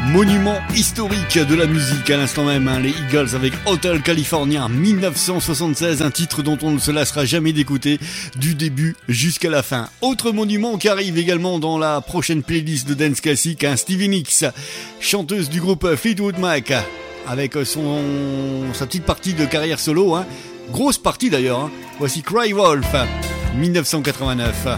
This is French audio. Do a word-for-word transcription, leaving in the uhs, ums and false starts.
Monument historique de la musique à l'instant même, hein, les Eagles avec Hotel California dix-neuf cent soixante-seize, un titre dont on ne se lassera jamais d'écouter du début jusqu'à la fin. Autre monument qui arrive également dans la prochaine playlist de Dance Classic, hein, Stevie Nicks, chanteuse du groupe Fleetwood Mac, avec son, sa petite partie de carrière solo, hein, grosse partie d'ailleurs, hein. Voici Cry Wolf, dix-neuf cent quatre-vingt-neuf.